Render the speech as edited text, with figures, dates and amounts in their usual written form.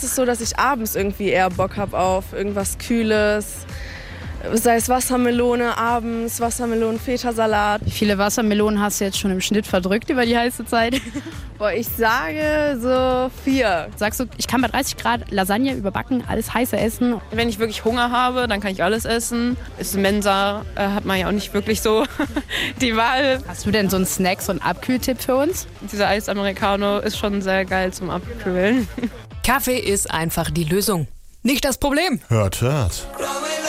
es so, dass ich abends irgendwie eher Bock habe auf irgendwas Kühles. Sei es Wassermelone abends, Wassermelonen-Feta-Salat. Wie viele Wassermelonen hast du jetzt schon im Schnitt verdrückt über die heiße Zeit? Boah, ich sage so 4. Sagst du, ich kann bei 30 Grad Lasagne überbacken, alles heiße essen? Wenn ich wirklich Hunger habe, dann kann ich alles essen. Ist Mensa, hat man ja auch nicht wirklich so die Wahl. Hast du denn so einen Snack, so einen Abkühltipp für uns? Dieser Eis-Americano ist schon sehr geil zum Abkühlen. Kaffee ist einfach die Lösung. Nicht das Problem. Hört, hört.